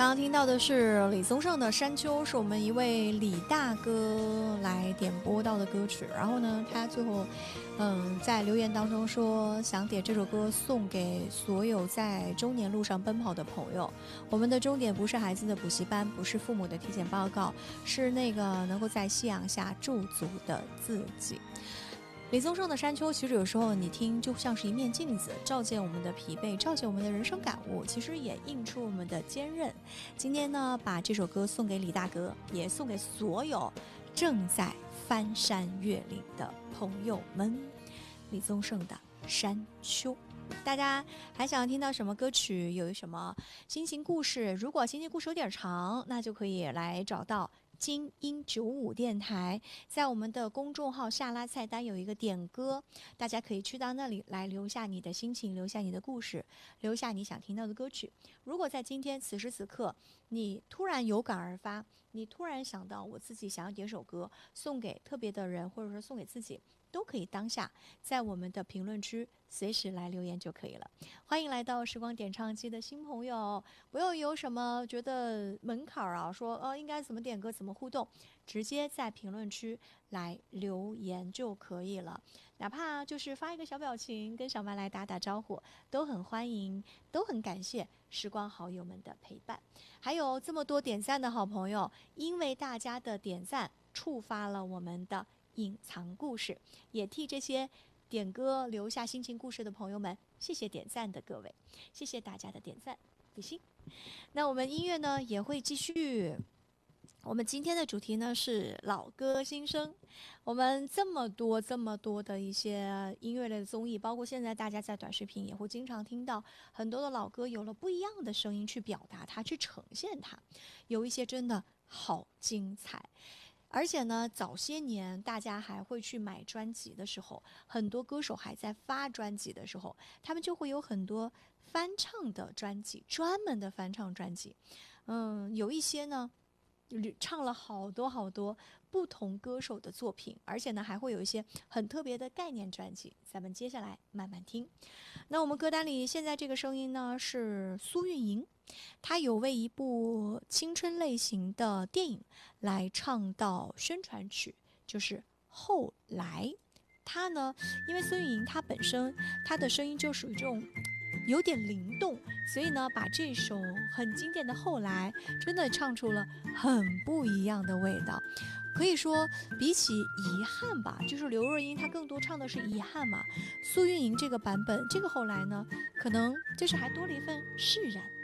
刚刚听到的是李宗盛的《山丘》，是我们一位李大哥来点播到的歌曲。然后呢，他最后，在留言当中说想点这首歌送给所有在中年路上奔跑的朋友。我们的终点不是孩子的补习班，不是父母的体检报告，是那个能够在夕阳下驻足的自己。李宗盛的《山丘》其实有时候你听就像是一面镜子，照见我们的疲惫，照见我们的人生感悟，其实也映出我们的坚韧。今天呢，把这首歌送给李大哥，也送给所有正在翻山越岭的朋友们。李宗盛的《山丘》，大家还想听到什么歌曲？有什么心情故事？如果心情故事有点长，那就可以来找到精英95电台，在我们的公众号下拉菜单有一个点歌，大家可以去到那里来留下你的心情，留下你的故事，留下你想听到的歌曲。如果在今天此时此刻你突然有感而发，你突然想到我自己想要点首歌送给特别的人，或者说送给自己，都可以当下在我们的评论区随时来留言就可以了。欢迎来到时光点唱机的新朋友，不要有什么觉得门槛啊，说应该怎么点歌怎么互动，直接在评论区来留言就可以了。哪怕就是发一个小表情，跟小麦来打打招呼，都很欢迎，都很感谢时光好友们的陪伴。还有这么多点赞的好朋友，因为大家的点赞触发了我们的隐藏故事，也替这些点歌留下心情故事的朋友们，谢谢点赞的各位，谢谢大家的点赞比心。那我们音乐呢也会继续，我们今天的主题呢是老歌新生。我们这么多的一些音乐类的综艺，包括现在大家在短视频也会经常听到很多的老歌有了不一样的声音去表达它，去呈现它，有一些真的好精彩。而且呢，早些年大家还会去买专辑的时候，很多歌手还在发专辑的时候，他们就会有很多翻唱的专辑，专门的翻唱专辑。有一些呢，唱了好多不同歌手的作品，而且呢，还会有一些很特别的概念专辑。咱们接下来慢慢听。那我们歌单里现在这个声音呢是苏运莹。他有为一部青春类型的电影来唱到宣传曲，就是《后来》。他呢，因为孙运莹她本身她的声音就属于这种有点灵动，所以呢，把这首很经典的《后来》真的唱出了很不一样的味道。可以说，比起遗憾吧，就是刘若英她更多唱的是遗憾嘛。苏运莹这个版本，这个后来呢，可能就是还多了一份释然。